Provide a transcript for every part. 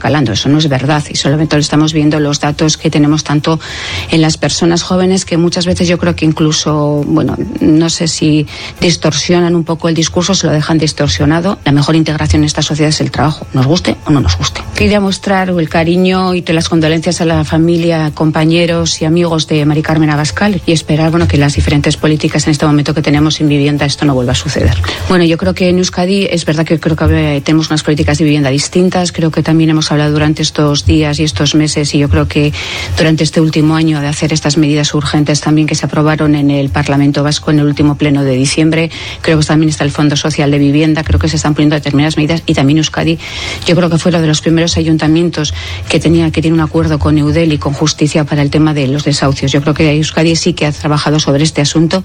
escalando. Eso no es verdad y solamente lo estamos viendo los datos que tenemos tanto en las personas jóvenes, que muchas veces yo creo que incluso, no sé si distorsionan un poco el discurso, se lo dejan distorsionado. La mejor integración en esta sociedad es el trabajo, nos guste o no nos guste. Quería mostrar el cariño y las condolencias a la familia, compañeros y amigos de Mari Carmen Abascal y esperar que las diferentes políticas en este momento que tenemos en vivienda esto no vuelva a suceder. Yo creo que en Euskadi es verdad que creo que tenemos unas políticas de vivienda distintas. Creo que también hemos hablado durante estos días y estos meses, y yo creo que durante este último año, de hacer estas medidas urgentes también que se aprobaron en el Parlamento Vasco en el último pleno de diciembre. Creo que también está el Fondo Social de Vivienda. Creo que se están poniendo determinadas medidas, y también Euskadi, yo creo que fue uno de los primeros ayuntamientos que tiene un acuerdo con Eudel y con Justicia para el tema de los desahucios. Yo creo que Euskadi sí que ha trabajado sobre este asunto.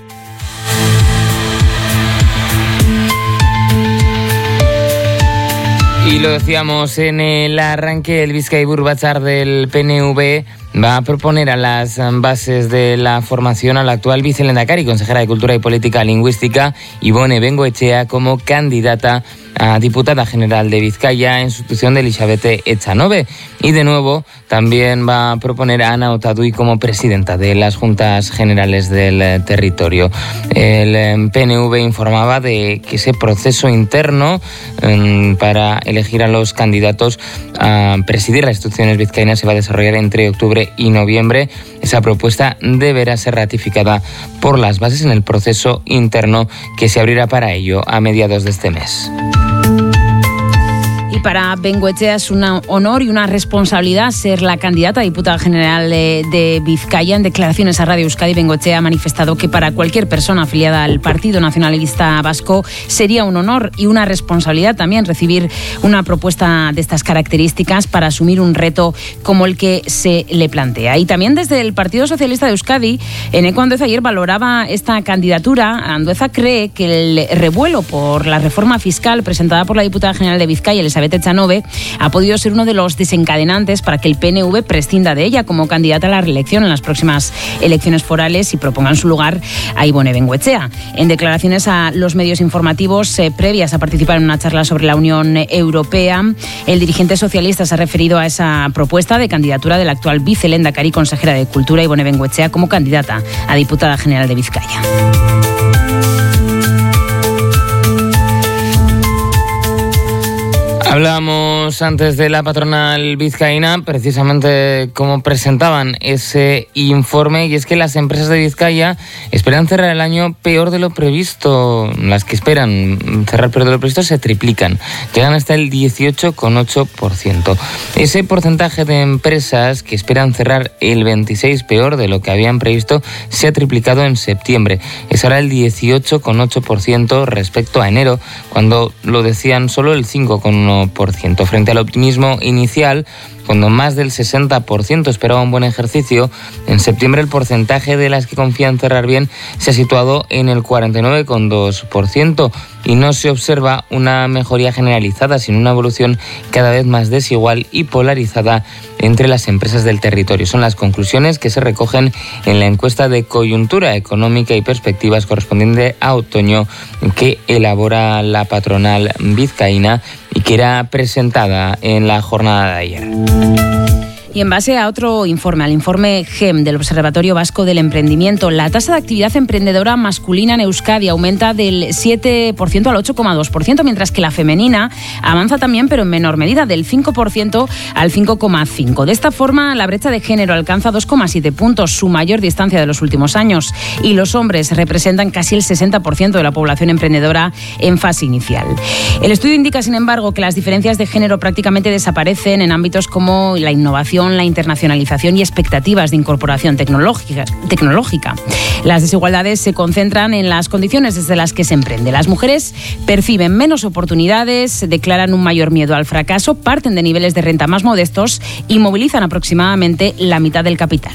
Y lo decíamos en el arranque, el Bizkaiburu Batzar del PNV va a proponer a las bases de la formación a la actual vicelehendakari, consejera de Cultura y Política Lingüística, Ibone Bengoechea, como candidata a diputada general de Vizcaya en sustitución de Elizabeth Echanove. Y de nuevo también va a proponer a Ana Otadui como presidenta de las Juntas Generales del Territorio. El PNV informaba de que ese proceso interno para elegir a los candidatos a presidir las instituciones vizcaínas se va a desarrollar entre octubre y noviembre. Esa propuesta deberá ser ratificada por las bases en el proceso interno que se abrirá para ello a mediados de este mes. Y para Bengoechea es un honor y una responsabilidad ser la candidata a diputada general de Vizcaya. En declaraciones a Radio Euskadi, Bengoechea ha manifestado que para cualquier persona afiliada al Partido Nacionalista Vasco sería un honor y una responsabilidad también recibir una propuesta de estas características para asumir un reto como el que se le plantea. Y también desde el Partido Socialista de Euskadi, Eneko Andueza ayer valoraba esta candidatura. Andueza cree que el revuelo por la reforma fiscal presentada por la diputada general de Vizcaya, Elizabeth Echanove, ha podido ser uno de los desencadenantes para que el PNV prescinda de ella como candidata a la reelección en las próximas elecciones forales y proponga en su lugar a Ibone Bengoechea. En declaraciones a los medios informativos previas a participar en una charla sobre la Unión Europea, el dirigente socialista se ha referido a esa propuesta de candidatura de la actual vicelehendakari, consejera de Cultura, Ibone Bengoechea, como candidata a diputada general de Vizcaya. Hablábamos antes de la patronal vizcaína, precisamente cómo presentaban ese informe, y es que las empresas de Vizcaya esperan cerrar el año peor de lo previsto. Las que esperan cerrar peor de lo previsto se triplican, llegan hasta el 18,8%. Ese porcentaje de empresas que esperan cerrar el 26% peor de lo que habían previsto se ha triplicado en septiembre. Es ahora el 18,8% respecto a enero, cuando lo decían solo el 5,1%. Frente al optimismo inicial, cuando más del 60% esperaba un buen ejercicio, en septiembre el porcentaje de las que confían cerrar bien se ha situado en el 49,2%, y no se observa una mejoría generalizada, sino una evolución cada vez más desigual y polarizada entre las empresas del territorio. Son las conclusiones que se recogen en la encuesta de coyuntura económica y perspectivas correspondiente a otoño que elabora la patronal vizcaína y que era presentada en la jornada de ayer. Y en base a otro informe, al informe GEM del Observatorio Vasco del Emprendimiento, la tasa de actividad emprendedora masculina en Euskadi aumenta del 7% al 8,2%, mientras que la femenina avanza también, pero en menor medida, del 5% al 5,5%. De esta forma, la brecha de género alcanza 2,7 puntos, su mayor distancia de los últimos años, y los hombres representan casi el 60% de la población emprendedora en fase inicial. El estudio indica, sin embargo, que las diferencias de género prácticamente desaparecen en ámbitos como la innovación, la internacionalización y expectativas de incorporación tecnológica. Las desigualdades se concentran en las condiciones desde las que se emprende. Las mujeres perciben menos oportunidades, declaran un mayor miedo al fracaso, parten de niveles de renta más modestos y movilizan aproximadamente la mitad del capital.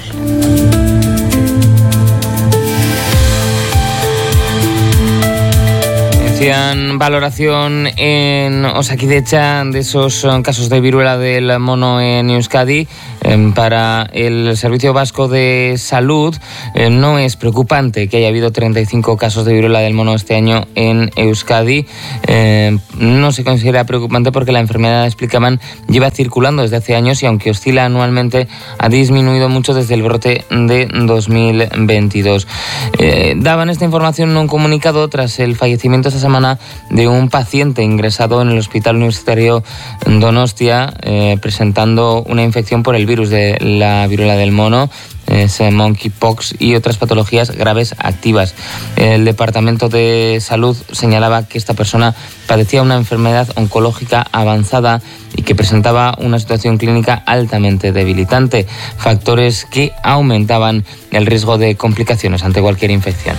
Inician valoración en Osakidetza de esos casos de viruela del mono en Euskadi. Para el Servicio Vasco de Salud no es preocupante que haya habido 35 casos de viruela del mono este año en Euskadi. No se considera preocupante porque la enfermedad, explicaban, lleva circulando desde hace años y aunque oscila anualmente ha disminuido mucho desde el brote de 2022. Daban esta información en un comunicado tras el fallecimiento esta semana de un paciente ingresado en el Hospital Universitario Donostia presentando una infección por el virus de la viruela del mono, monkeypox y otras patologías graves activas. El Departamento de Salud señalaba que esta persona padecía una enfermedad oncológica avanzada y que presentaba una situación clínica altamente debilitante, factores que aumentaban el riesgo de complicaciones ante cualquier infección.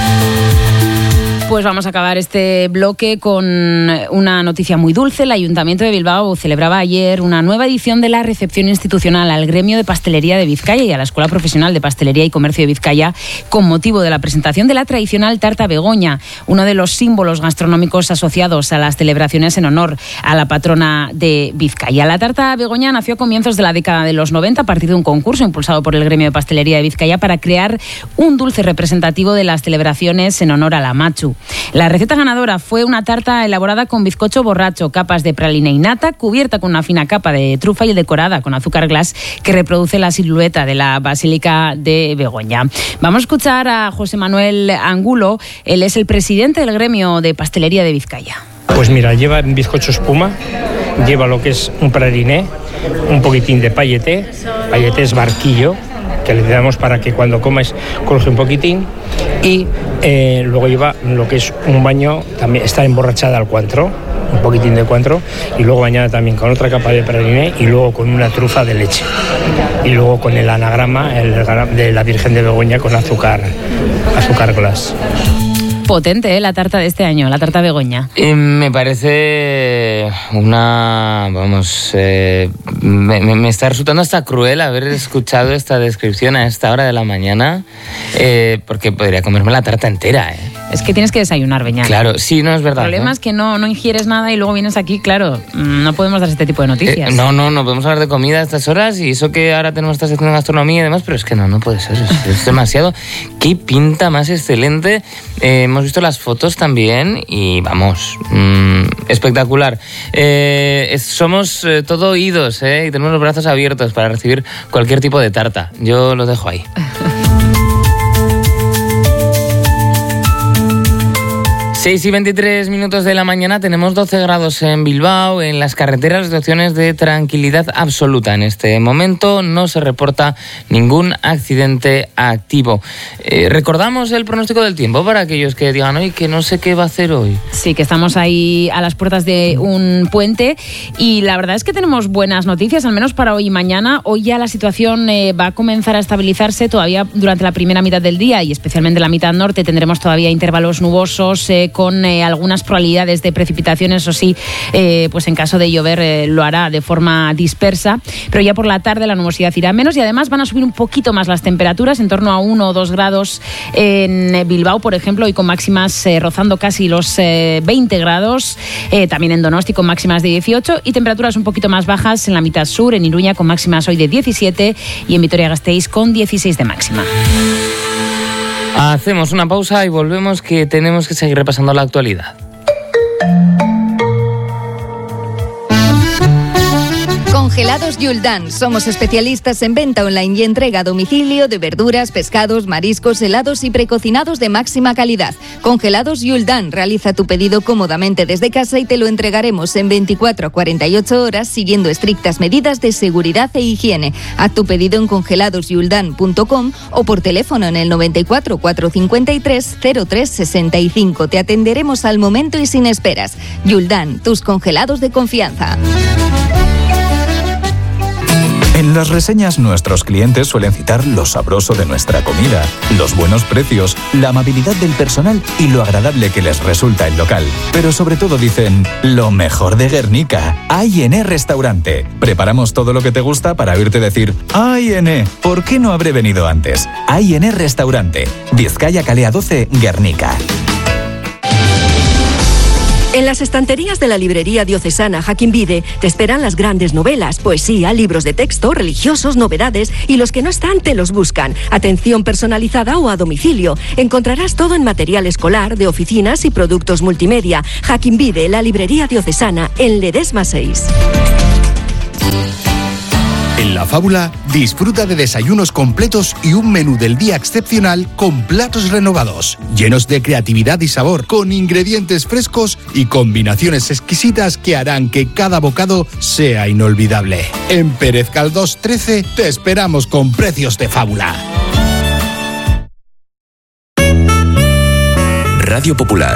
Pues vamos a acabar este bloque con una noticia muy dulce. El Ayuntamiento de Bilbao celebraba ayer una nueva edición de la recepción institucional al Gremio de Pastelería de Vizcaya y a la Escuela Profesional de Pastelería y Comercio de Vizcaya con motivo de la presentación de la tradicional tarta Begoña, uno de los símbolos gastronómicos asociados a las celebraciones en honor a la patrona de Vizcaya. La tarta Begoña nació a comienzos de la década de los 90 a partir de un concurso impulsado por el Gremio de Pastelería de Vizcaya para crear un dulce representativo de las celebraciones en honor a la Machu. La receta ganadora fue una tarta elaborada con bizcocho borracho, capas de praline y nata, cubierta con una fina capa de trufa y decorada con azúcar glass que reproduce la silueta de la Basílica de Begoña. Vamos a escuchar a José Manuel Angulo. Él es el presidente del Gremio de Pastelería de Vizcaya. Pues mira, lleva bizcocho espuma, lleva lo que es un praliné, un poquitín de pailleté es barquillo, que le damos para que cuando comes coge un poquitín, y luego lleva lo que es un baño, también está emborrachada al cuantro, un poquitín de cuantro, y luego bañada también con otra capa de praliné y luego con una trufa de leche, y luego con el anagrama de la Virgen de Begoña con azúcar glass. Potente, la tarta de este año, la tarta Begoña. Me parece una... me está resultando hasta cruel haber escuchado esta descripción a esta hora de la mañana, porque podría comerme la tarta entera, Es que tienes que desayunar, Beñat. Claro, sí, no es verdad. El problema es que no ingieres nada y luego vienes aquí, claro, no podemos dar este tipo de noticias. No podemos hablar de comida a estas horas y eso que ahora tenemos esta sección de gastronomía y demás, pero es que no puede ser, es demasiado. Qué pinta más excelente. Hemos visto las fotos también y vamos, espectacular. Somos todo oídos, y tenemos los brazos abiertos para recibir cualquier tipo de tarta. Yo lo dejo ahí. 6:23 de la mañana, tenemos 12 grados en Bilbao. En las carreteras, situaciones de tranquilidad absoluta. En este momento no se reporta ningún accidente activo. Recordamos el pronóstico del tiempo para aquellos que digan hoy que no sé qué va a hacer hoy. Sí, que estamos ahí a las puertas de un puente y la verdad es que tenemos buenas noticias, al menos para hoy y mañana. Hoy ya la situación va a comenzar a estabilizarse todavía durante la primera mitad del día y especialmente la mitad norte tendremos todavía intervalos nubosos con algunas probabilidades de precipitaciones, o sí, pues en caso de llover lo hará de forma dispersa, pero ya por la tarde la nubosidad irá menos y además van a subir un poquito más las temperaturas, en torno a 1 o 2 grados en Bilbao, por ejemplo, y con máximas rozando casi los 20 grados, también en Donosti con máximas de 18 y temperaturas un poquito más bajas en la mitad sur, en Iruña con máximas hoy de 17 y en Vitoria-Gasteiz con 16 de máxima. Hacemos una pausa y volvemos, que tenemos que seguir repasando la actualidad. Congelados Yuldan. Somos especialistas en venta online y entrega a domicilio de verduras, pescados, mariscos, helados y precocinados de máxima calidad. Congelados Yuldan. Realiza tu pedido cómodamente desde casa y te lo entregaremos en 24 a 48 horas siguiendo estrictas medidas de seguridad e higiene. Haz tu pedido en congeladosyuldan.com o por teléfono en el 94 453 0365. Te atenderemos al momento y sin esperas. Yuldan, tus congelados de confianza. En las reseñas, nuestros clientes suelen citar lo sabroso de nuestra comida, los buenos precios, la amabilidad del personal y lo agradable que les resulta el local. Pero sobre todo dicen, lo mejor de Guernica, A&E Restaurante. Preparamos todo lo que te gusta para oírte decir, A&E, ¿por qué no habré venido antes? A&E Restaurante, Vizcaya Kalea 12, Guernica. En las estanterías de la librería diocesana Jaquín Vide te esperan las grandes novelas, poesía, libros de texto, religiosos, novedades y los que no están te los buscan. Atención personalizada o a domicilio. Encontrarás todo en material escolar, de oficinas y productos multimedia. Jaquín Vide, la librería diocesana, en Ledesma 6. En La Fábula, disfruta de desayunos completos y un menú del día excepcional con platos renovados, llenos de creatividad y sabor, con ingredientes frescos y combinaciones exquisitas que harán que cada bocado sea inolvidable. En Pérez Caldós 13 te esperamos con precios de fábula. Radio Popular.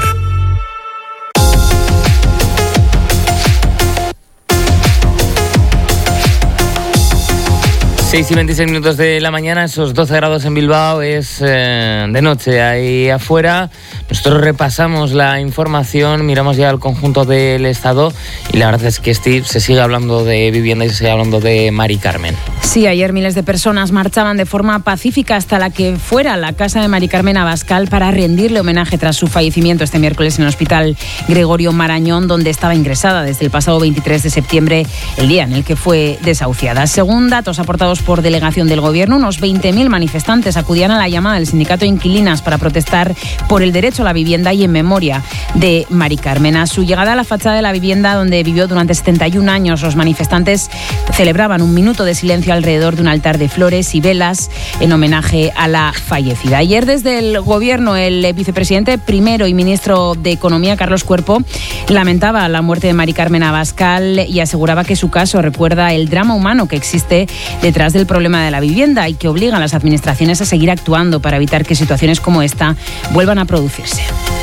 6:26 de la mañana, esos 12 grados en Bilbao, es de noche ahí afuera. Nosotros repasamos la información, miramos ya el conjunto del Estado y la verdad es que Steve, se sigue hablando de vivienda y se sigue hablando de Mari Carmen. Sí, ayer miles de personas marchaban de forma pacífica hasta la que fuera la casa de Mari Carmen Abascal para rendirle homenaje tras su fallecimiento este miércoles en el Hospital Gregorio Marañón, donde estaba ingresada desde el pasado 23 de septiembre, el día en el que fue desahuciada. Según datos aportados por delegación del Gobierno, unos 20.000 manifestantes acudían a la llamada del sindicato de inquilinas para protestar por el derecho a la vivienda y en memoria de Mari Carmen. A su llegada a la fachada de la vivienda donde vivió durante 71 años, los manifestantes celebraban un minuto de silencio alrededor de un altar de flores y velas en homenaje a la fallecida. Ayer desde el Gobierno, el vicepresidente primero y ministro de Economía, Carlos Cuerpo, lamentaba la muerte de Mari Carmen Abascal y aseguraba que su caso recuerda el drama humano que existe detrás del problema de la vivienda y que obliga a las administraciones a seguir actuando para evitar que situaciones como esta vuelvan a producirse.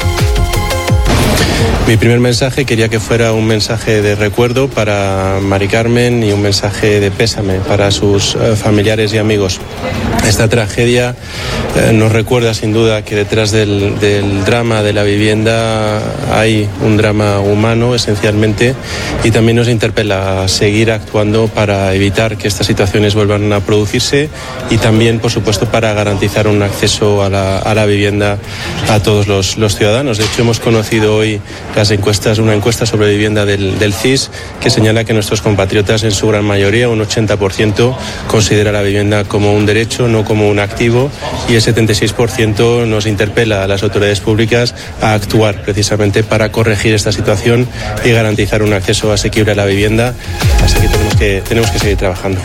Mi primer mensaje quería que fuera un mensaje de recuerdo para Mari Carmen y un mensaje de pésame para sus familiares y amigos. Esta tragedia nos recuerda sin duda que detrás del drama de la vivienda hay un drama humano esencialmente y también nos interpela a seguir actuando para evitar que estas situaciones vuelvan a producirse y también, por supuesto, para garantizar un acceso a la vivienda a todos los ciudadanos. De hecho, hemos conocido hoy una encuesta sobre vivienda del CIS que señala que nuestros compatriotas en su gran mayoría, un 80%, considera la vivienda como un derecho, no como un activo, y el 76% nos interpela a las autoridades públicas a actuar precisamente para corregir esta situación y garantizar un acceso asequible a la vivienda. Así que tenemos que seguir trabajando.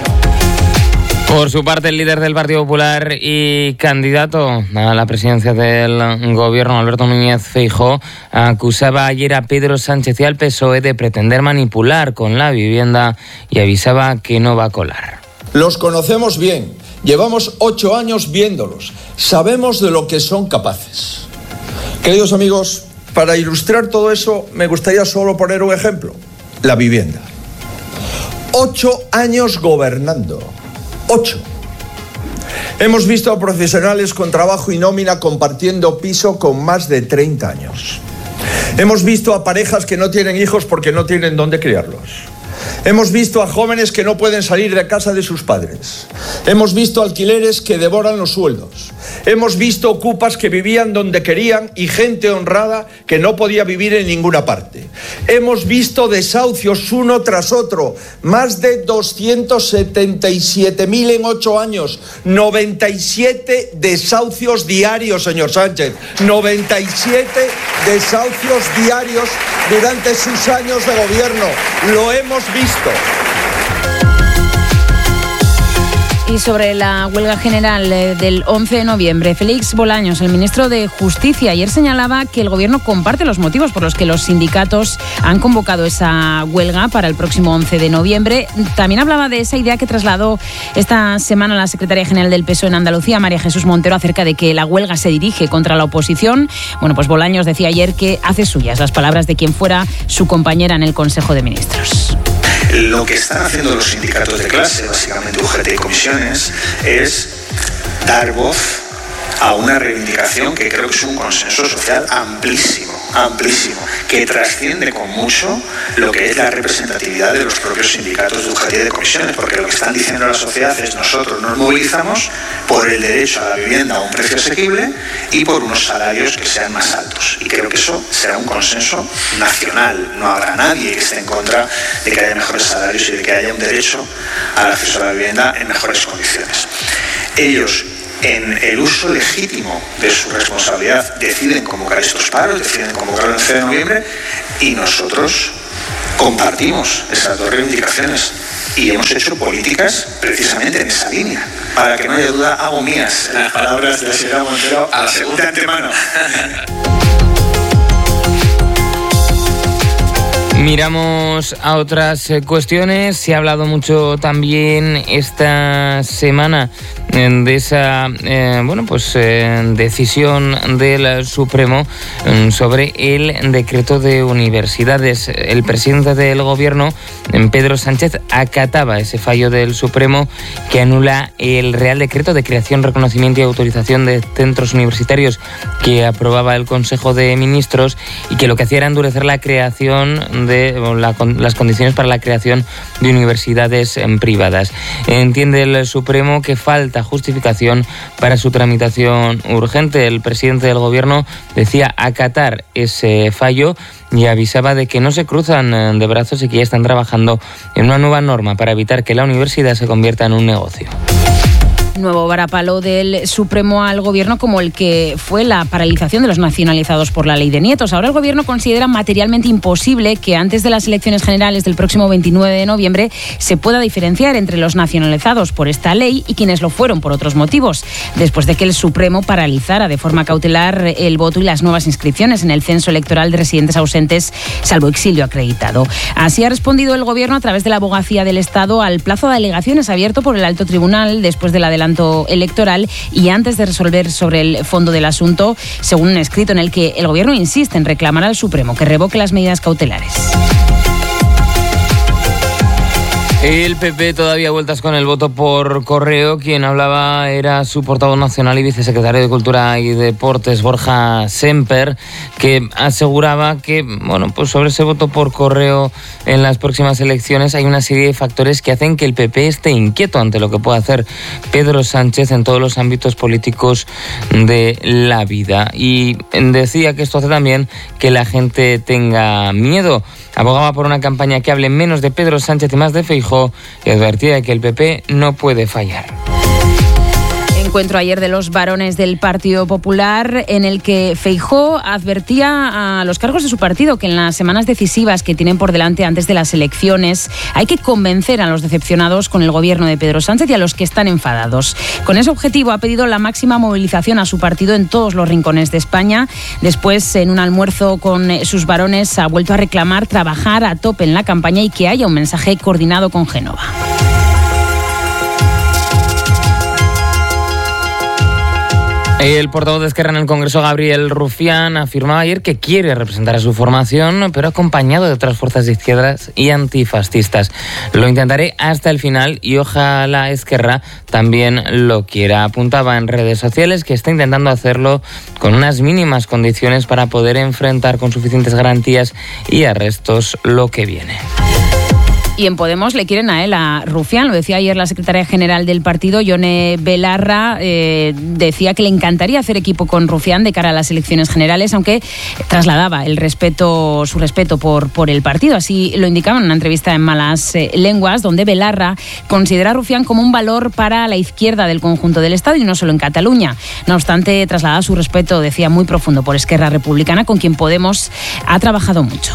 Por su parte, el líder del Partido Popular y candidato a la presidencia del Gobierno, Alberto Núñez Feijóo, acusaba ayer a Pedro Sánchez y al PSOE de pretender manipular con la vivienda y avisaba que no va a colar. Los conocemos bien, llevamos 8 años viéndolos, sabemos de lo que son capaces. Queridos amigos, para ilustrar todo eso me gustaría solo poner un ejemplo, la vivienda. 8 años gobernando. 8. Hemos visto a profesionales con trabajo y nómina compartiendo piso con más de 30 años. Hemos visto a parejas que no tienen hijos porque no tienen dónde criarlos. Hemos visto a jóvenes que no pueden salir de casa de sus padres. Hemos visto alquileres que devoran los sueldos. Hemos visto ocupas que vivían donde querían y gente honrada que no podía vivir en ninguna parte. Hemos visto desahucios uno tras otro, más de 277.000 en 8 años, 97 desahucios diarios, señor Sánchez, 97 desahucios diarios durante sus años de gobierno. Lo hemos visto. Y sobre la huelga general del 11 de noviembre, Félix Bolaños, el ministro de Justicia, ayer señalaba que el Gobierno comparte los motivos por los que los sindicatos han convocado esa huelga para el próximo 11 de noviembre. También hablaba de esa idea que trasladó esta semana la secretaria general del PSOE en Andalucía, María Jesús Montero, acerca de que la huelga se dirige contra la oposición. Bueno, pues Bolaños decía ayer que hace suyas las palabras de quien fuera su compañera en el Consejo de Ministros. Lo que están haciendo los sindicatos de clase, básicamente UGT y comisiones, es dar voz a una reivindicación que creo que es un consenso social amplísimo. amplísimo, que trasciende con mucho lo que es la representatividad de los propios sindicatos de UGT y de comisiones, porque lo que están diciendo la sociedad es: nosotros nos movilizamos por el derecho a la vivienda a un precio asequible y por unos salarios que sean más altos. Y creo que eso será un consenso nacional. No habrá nadie que esté en contra de que haya mejores salarios y de que haya un derecho al acceso a la vivienda en mejores condiciones. Ellos, en el uso legítimo de su responsabilidad, deciden convocar estos paros, deciden convocarlo el 11 de noviembre, y nosotros compartimos esas dos reivindicaciones y hemos hecho políticas precisamente en esa línea. Para que no haya duda, hago mías las palabras de la señora Montero a la segunda antemano. Miramos a otras cuestiones. Se ha hablado mucho también esta semana de esa decisión del Supremo sobre el decreto de universidades. El presidente del Gobierno, Pedro Sánchez, acataba ese fallo del Supremo que anula el Real Decreto de creación, reconocimiento y autorización de centros universitarios que aprobaba el Consejo de Ministros, y que lo que hacía era endurecer la creación las condiciones para la creación de universidades privadas. Entiende el Supremo que falta justificación para su tramitación urgente. El presidente del Gobierno decía acatar ese fallo y avisaba de que no se cruzan de brazos y que ya están trabajando en una nueva norma para evitar que la universidad se convierta en un negocio. Nuevo varapalo del Supremo al Gobierno, como el que fue la paralización de los nacionalizados por la ley de nietos. Ahora el Gobierno considera materialmente imposible que antes de las elecciones generales del próximo 29 de noviembre se pueda diferenciar entre los nacionalizados por esta ley y quienes lo fueron por otros motivos, después de que el Supremo paralizara de forma cautelar el voto y las nuevas inscripciones en el censo electoral de residentes ausentes, salvo exilio acreditado. Así ha respondido el Gobierno a través de la Abogacía del Estado al plazo de alegaciones abierto por el Alto Tribunal después del adelanto electoral y antes de resolver sobre el fondo del asunto, según un escrito en el que el Gobierno insiste en reclamar al Supremo que revoque las medidas cautelares. El PP todavía vueltas con el voto por correo. Quien hablaba era su portavoz nacional y vicesecretario de Cultura y Deportes, Borja Semper, que aseguraba que, sobre ese voto por correo en las próximas elecciones hay una serie de factores que hacen que el PP esté inquieto ante lo que puede hacer Pedro Sánchez en todos los ámbitos políticos de la vida. Y decía que esto hace también que la gente tenga miedo. Abogaba por una campaña que hable menos de Pedro Sánchez y más de Feijóo, y advertía de que el PP no puede fallar. Encuentro ayer de los varones del Partido Popular en el que Feijóo advertía a los cargos de su partido que en las semanas decisivas que tienen por delante antes de las elecciones hay que convencer a los decepcionados con el gobierno de Pedro Sánchez y a los que están enfadados. Con ese objetivo ha pedido la máxima movilización a su partido en todos los rincones de España. Después, en un almuerzo con sus varones, ha vuelto a reclamar trabajar a tope en la campaña y que haya un mensaje coordinado con Génova. El portavoz de Esquerra en el Congreso, Gabriel Rufián, afirmaba ayer que quiere representar a su formación, pero acompañado de otras fuerzas de izquierdas y antifascistas. Lo intentaré hasta el final y ojalá Esquerra también lo quiera. Apuntaba en redes sociales que está intentando hacerlo con unas mínimas condiciones para poder enfrentar con suficientes garantías y arrestos lo que viene. Y en Podemos le quieren a él, a Rufián. Lo decía ayer la secretaria general del partido, Yone Belarra. Decía que le encantaría hacer equipo con Rufián de cara a las elecciones generales, aunque trasladaba su respeto por el partido. Así lo indicaba en una entrevista en Malas Lenguas, donde Belarra considera a Rufián como un valor para la izquierda del conjunto del Estado y no solo en Cataluña. No obstante, trasladaba su respeto, decía, muy profundo por Esquerra Republicana, con quien Podemos ha trabajado mucho.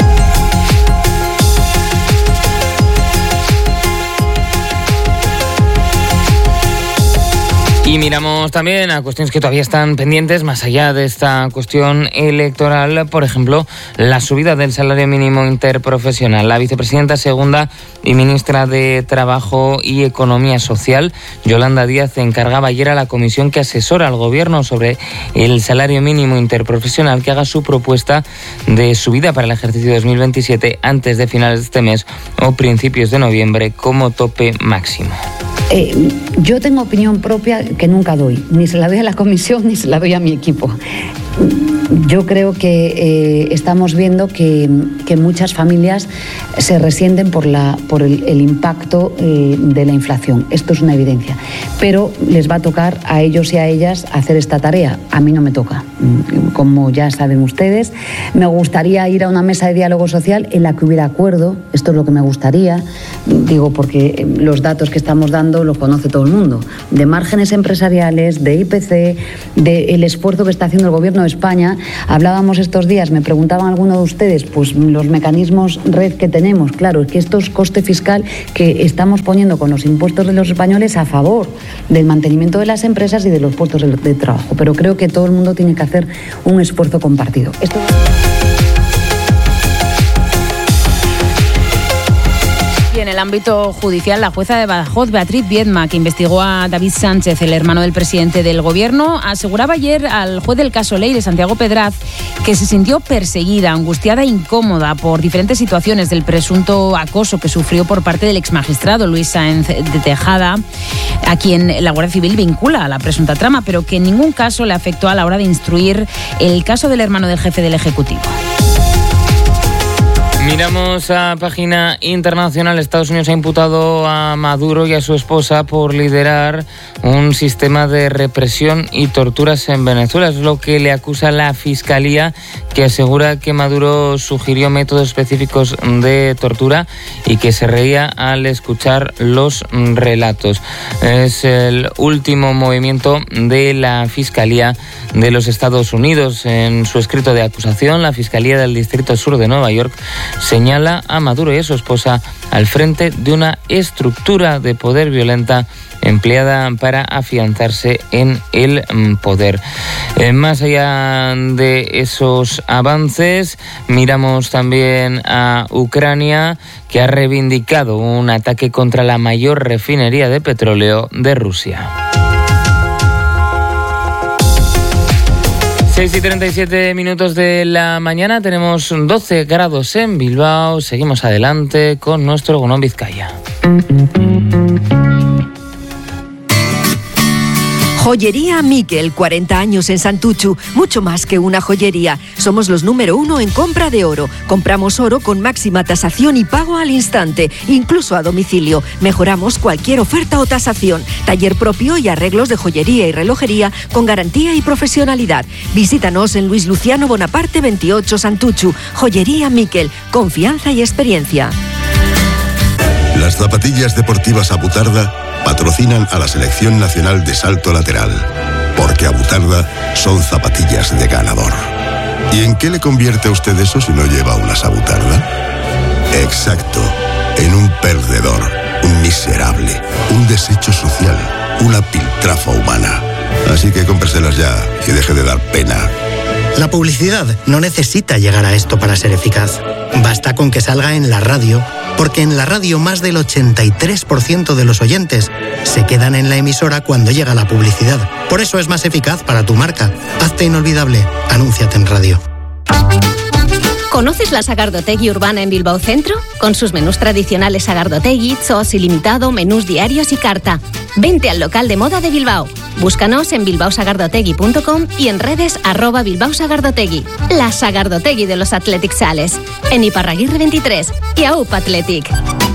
Y miramos también a cuestiones que todavía están pendientes, más allá de esta cuestión electoral. Por ejemplo, la subida del salario mínimo interprofesional. La vicepresidenta segunda y ministra de Trabajo y Economía Social, Yolanda Díaz, encargaba ayer a la comisión que asesora al Gobierno sobre el salario mínimo interprofesional que haga su propuesta de subida para el ejercicio 2027 antes de finales de este mes o principios de noviembre como tope máximo. Yo tengo opinión propia que nunca doy, ni se la doy a la comisión ni se la doy a mi equipo. Yo creo que estamos viendo que muchas familias se resienten por el impacto de la inflación. Esto es una evidencia. Pero les va a tocar a ellos y a ellas hacer esta tarea. A mí no me toca. Como ya saben ustedes, me gustaría ir a una mesa de diálogo social en la que hubiera acuerdo. Esto es lo que me gustaría. Digo, porque los datos que estamos dando los conoce todo el mundo. De márgenes empresariales, de IPC, del esfuerzo que está haciendo el Gobierno de España. Hablábamos estos días, me preguntaban algunos de ustedes, pues los mecanismos red que tenemos. Claro, es que esto es coste fiscal que estamos poniendo con los impuestos de los españoles a favor del mantenimiento de las empresas y de los puestos de trabajo. Pero creo que todo el mundo tiene que hacer un esfuerzo compartido. En el ámbito judicial, la jueza de Badajoz, Beatriz Viedma, que investigó a David Sánchez, el hermano del presidente del Gobierno, aseguraba ayer al juez del caso Leire, Santiago Pedraz, que se sintió perseguida, angustiada e incómoda por diferentes situaciones del presunto acoso que sufrió por parte del exmagistrado Luis Sáenz de Tejada, a quien la Guardia Civil vincula a la presunta trama, pero que en ningún caso le afectó a la hora de instruir el caso del hermano del jefe del Ejecutivo. Miramos a página internacional. Estados Unidos ha imputado a Maduro y a su esposa por liderar un sistema de represión y torturas en Venezuela. Es lo que le acusa la Fiscalía, que asegura que Maduro sugirió métodos específicos de tortura y que se reía al escuchar los relatos. Es el último movimiento de la Fiscalía de los Estados Unidos. En su escrito de acusación, la Fiscalía del Distrito Sur de Nueva York señala a Maduro y a su esposa al frente de una estructura de poder violenta empleada para afianzarse en el poder. Más allá de esos avances, miramos también a Ucrania, que ha reivindicado un ataque contra la mayor refinería de petróleo de Rusia. 6:37 de la mañana, tenemos 12 grados en Bilbao. Seguimos adelante con nuestro Egunon Vizcaya. Joyería Miquel, 40 años en Santuchu, mucho más que una joyería. Somos los número 1 en compra de oro. Compramos oro con máxima tasación y pago al instante, incluso a domicilio. Mejoramos cualquier oferta o tasación. Taller propio y arreglos de joyería y relojería con garantía y profesionalidad. Visítanos en Luis Luciano Bonaparte 28 Santuchu. Joyería Miquel, confianza y experiencia. Las zapatillas deportivas Abutarda patrocinan a la Selección Nacional de Salto Lateral, porque Abutarda son zapatillas de ganador. ¿Y en qué le convierte a usted eso si no lleva unas Abutarda? Exacto, en un perdedor, un miserable, un desecho social, una piltrafa humana. Así que cómpreselas ya y deje de dar pena. La publicidad no necesita llegar a esto para ser eficaz. Basta con que salga en la radio, porque en la radio más del 83% de los oyentes se quedan en la emisora cuando llega la publicidad. Por eso es más eficaz para tu marca. Hazte inolvidable. Anúnciate en radio. ¿Conoces la Sagardotegui Urbana en Bilbao Centro? Con sus menús tradicionales Sagardotegui, sos ilimitado, menús diarios y carta. Vente al local de moda de Bilbao. Búscanos en bilbaosagardotegui.com y en redes @bilbaosagardotegui. La Sagardotegui de los Athletic Sales. En Iparraguirre 23 y AUP Athletic.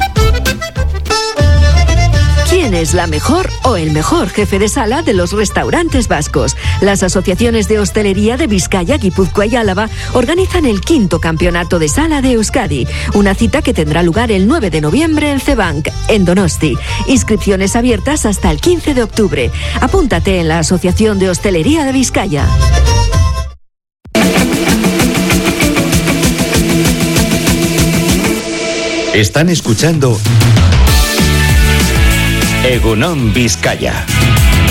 ¿Quién es la mejor o el mejor jefe de sala de los restaurantes vascos? Las asociaciones de hostelería de Vizcaya, Guipúzcoa y Álava organizan el 5º Campeonato de Sala de Euskadi, una cita que tendrá lugar el 9 de noviembre en Cebank, en Donosti. Inscripciones abiertas hasta el 15 de octubre. Apúntate en la Asociación de Hostelería de Vizcaya. Están escuchando Egunon Vizcaya.